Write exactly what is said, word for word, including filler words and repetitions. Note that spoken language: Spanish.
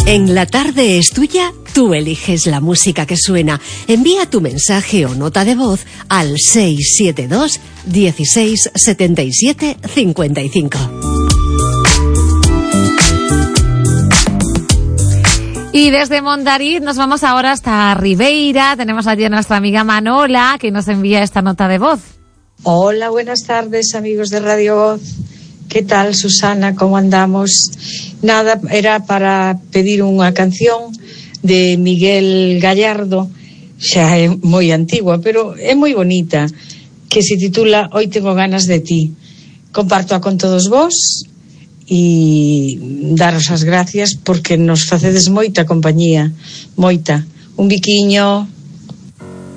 En La Tarde es Tuya, tú eliges la música que suena. Envía tu mensaje o nota de voz al seis siete dos, dieciséis, setenta y siete, cincuenta y cinco. Y desde Mondariz nos vamos ahora hasta Ribeira. Tenemos allí a nuestra amiga Manola, que nos envía esta nota de voz. Hola, buenas tardes, amigos de Radio Voz. ¿Qué tal, Susana? ¿Cómo andamos? Nada, era para pedir unha canción de Miguel Gallardo, xa é moi antigua, pero é moi bonita, que se titula Hoy tengo ganas de ti. Compartoa con todos vos e daros as gracias porque nos facedes moita compañía, moita. Un biquiño.